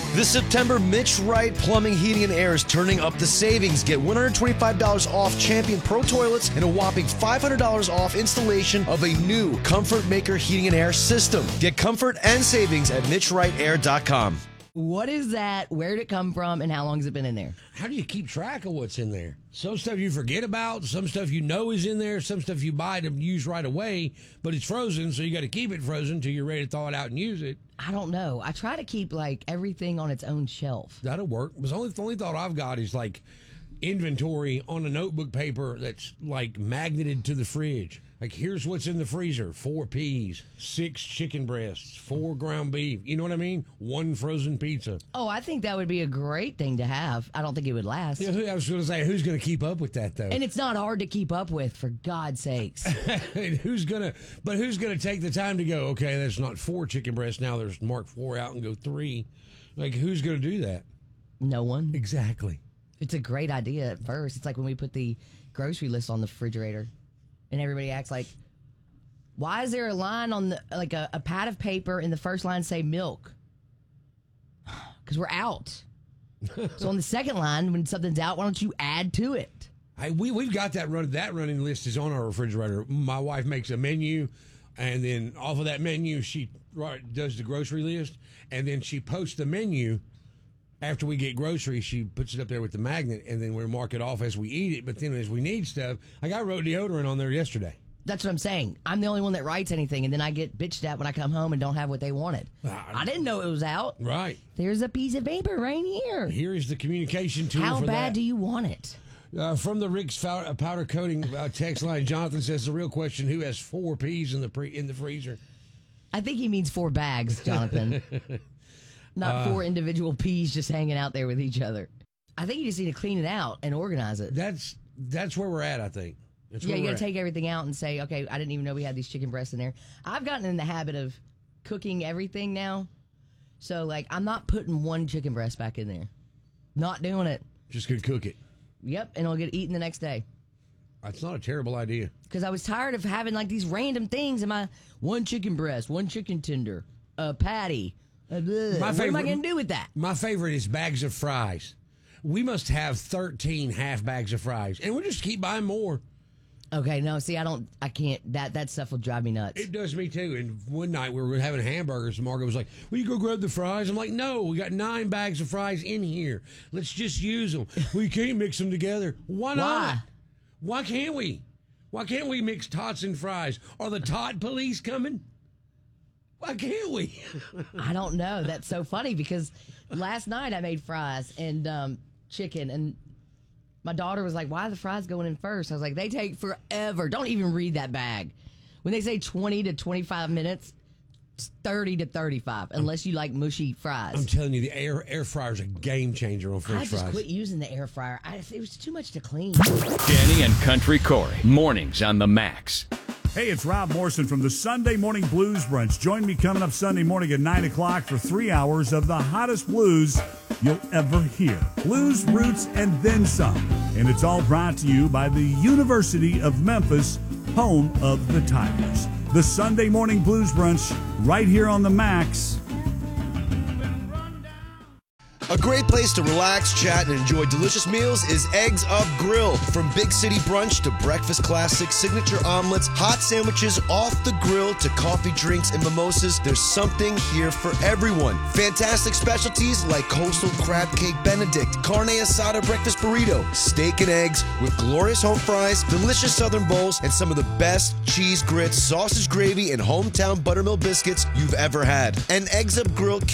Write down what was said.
This September, Mitch Wright Plumbing, Heating, and Air is turning up the savings. Get $125 off Champion Pro Toilets and a whopping $500 off installation of a new Comfort Maker Heating and Air system. Get comfort and savings at MitchWrightAir.com. What is that? Where did it come from? And how long has it been in there? How do you keep track of what's in there? Some stuff you forget about, some stuff you know is in there, some stuff you buy to use right away, but it's frozen, so you got to keep it frozen until you're ready to thaw it out and use it. I don't know. I try to keep like everything on its own shelf. That'll work. The only thought I've got is like inventory on a notebook paper that's like magneted to the fridge. Like, here's what's in the freezer: 4 peas, 6 chicken breasts, 4 ground beef. You know what I mean? 1 frozen pizza. Oh, I think that would be a great thing to have. I don't think it would last. Yeah, I was going to say, who's going to keep up with that, though? And it's not hard to keep up with, for God's sakes. who's gonna take the time to go, okay, that's not 4 chicken breasts, now there's mark 4 out and go 3. Like, who's going to do that? No one. Exactly. It's a great idea at first. It's like when we put the grocery list on the refrigerator. And everybody acts like, why is there a line on the a pad of paper in the first line say milk? Because we're out. So on the second line, when something's out, why don't you add to it? We've got that running list is on our refrigerator. My wife makes a menu, and then off of that menu, she does the grocery list, and then she posts the menu. After we get groceries, she puts it up there with the magnet, and then we mark it off as we eat it. But then as we need stuff, like I wrote deodorant on there yesterday. That's what I'm saying. I'm the only one that writes anything, and then I get bitched at when I come home and don't have what they wanted. I didn't know it was out. Right. There's a piece of paper right here. Here is the communication tool. How for bad that. Do you want it? From the Rick's powder coating text line, Jonathan says the real question: who has 4 peas in the freezer? I think he means 4 bags, Jonathan. Not 4 individual peas just hanging out there with each other. I think you just need to clean it out and organize it. That's where we're at, I think. You got to take everything out and say, okay, I didn't even know we had these chicken breasts in there. I've gotten in the habit of cooking everything now. So, like, I'm not putting 1 chicken breast back in there. Not doing it. Just going to cook it. Yep, and it'll get eaten the next day. That's not a terrible idea. Because I was tired of having, like, these random things in my 1 chicken breast, 1 chicken tender, a patty. What am I going to do with that? My favorite is bags of fries. We must have 13 half bags of fries, and we'll just keep buying more. Okay, no, see, I can't, that stuff will drive me nuts. It does me too. And one night we were having hamburgers, and Margo was like, will you go grab the fries? I'm like, no, we got 9 bags of fries in here. Let's just use them. We can't mix them together. Why not? Why can't we? Why can't we mix tots and fries? Are the tot police coming? Why can't we? I don't know. That's so funny because last night I made fries and chicken, and my daughter was like, why are the fries going in first? I was like, they take forever. Don't even read that bag. When they say 20 to 25 minutes, it's 30 to 35, unless you like mushy fries. I'm telling you, the air fryer is a game changer on French fries. I just quit using the air fryer. It was too much to clean. Danny and Country Corey, mornings on the Max. Hey, it's Rob Morrison from the Sunday Morning Blues Brunch. Join me coming up Sunday morning at 9 o'clock for 3 hours of the hottest blues you'll ever hear. Blues, roots, and then some. And it's all brought to you by the University of Memphis, home of the Tigers. The Sunday Morning Blues Brunch right here on the Max. A great place to relax, chat, and enjoy delicious meals is Eggs Up Grill. From big city brunch to breakfast classics, signature omelets, hot sandwiches, off the grill to coffee, drinks, and mimosas, there's something here for everyone. Fantastic specialties like coastal crab cake benedict, carne asada breakfast burrito, steak and eggs with glorious home fries, delicious southern bowls, and some of the best cheese grits, sausage gravy, and hometown buttermilk biscuits you've ever had. And Eggs Up Grill